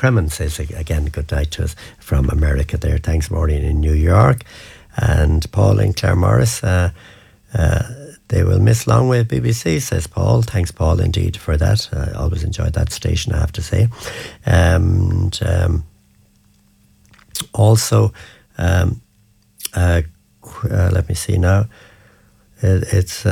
Kremen says again, good night to us from America there. Thanks, Maureen in New York. And Paul and Claire Morris, they will miss Longwave BBC, says Paul. Thanks, Paul, indeed, for that. I always enjoyed that station, I have to say. And also, let me see now. It's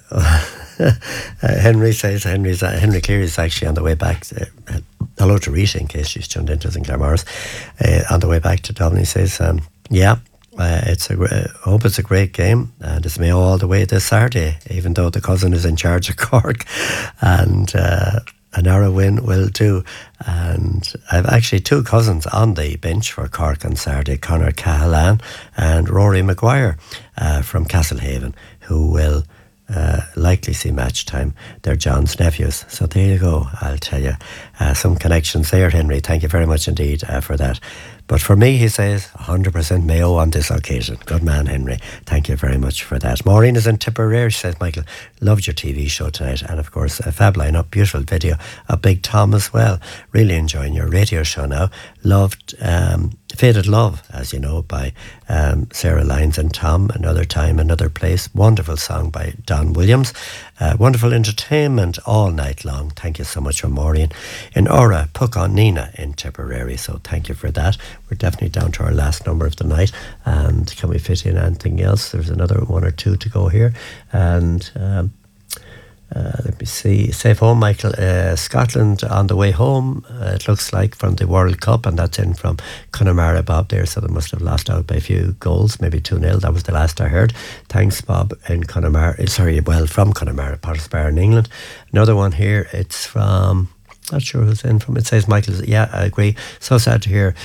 Henry says, Henry Cleary is actually on the way back. Hello to Rita, in case she's tuned into us in Claremorris. On the way back to Dublin, he says, I hope it's a great game, and it's Mayo all the way this Saturday, even though the cousin is in charge of Cork, and an hour win will do. And I've actually two cousins on the bench for Cork on Saturday, Conor Cahalan and Rory Maguire from Castlehaven, who will likely see match time. They're John's nephews. So there you go, I'll tell you. Some connections there, Henry. Thank you very much indeed for that. But for me, he says, 100% Mayo on this occasion. Good man, Henry. Thank you very much for that. Maureen is in Tipperary. She says, Michael, loved your TV show tonight. And of course, a fab line-up, beautiful video of Big Tom as well. Really enjoying your radio show now. Loved Faded Love, as you know, by Sarah Lyons and Tom. Another Time, Another Place. Wonderful song by Don Williams. Wonderful entertainment all night long. Thank you so much for Maureen. In Ora, Puck on Nina in Tipperary. So thank you for that. We're definitely down to our last number of the night. And can we fit in anything else? There's another one or two to go here. And let me see. Safe home, Michael. Scotland on the way home, it looks like, from the World Cup, and that's in from Connemara, Bob there, so they must have lost out by a few goals, maybe 2-0. That was the last I heard. Thanks, Bob, in Connemara. From Connemara, Pottersbar in England. Another one here, it's from, not sure who's in from. It says Michael, yeah, I agree. So sad to hear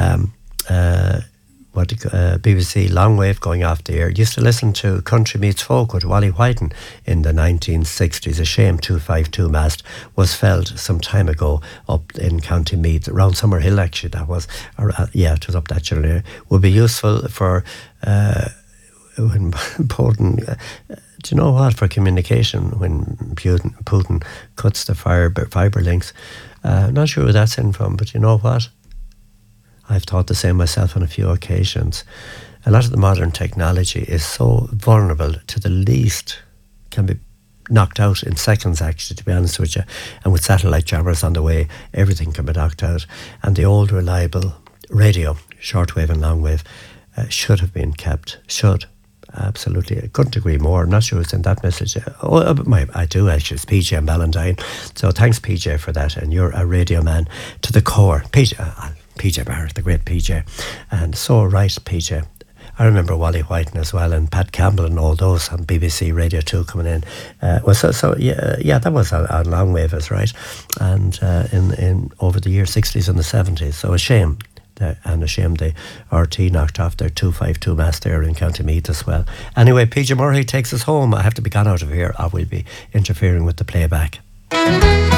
BBC Longwave going off the air. Used to listen to Country Meets Folk with Wally Whiten in the 1960s. A shame 252 mast was felled some time ago up in County Meath, around Summerhill actually, that was. It was up that general area. Would be useful for when Putin, do you know what, for communication when Putin cuts the fibre links. Not sure who that's in from, but you know what? I've thought the same myself on a few occasions. A lot of the modern technology is so vulnerable to the least, can be knocked out in seconds, actually, to be honest with you. And with satellite jammers on the way, everything can be knocked out. And the old reliable radio, shortwave and longwave, should have been kept. Should. Absolutely. I couldn't agree more. I'm not sure who's in that message. I do actually. It's PJ and Ballantyne. So thanks, PJ, for that. And you're a radio man to the core. PJ Barrett, the great PJ. And so right, PJ. I remember Wally Whiten as well, and Pat Campbell and all those on BBC Radio 2 coming in. That was on Longwave, is right. And in over the year 60s and the 70s. So a shame. And a shame the RT knocked off their 252 mast there in County Meath as well. Anyway, PJ Murray takes us home. I have to be gone out of here. I will be interfering with the playback.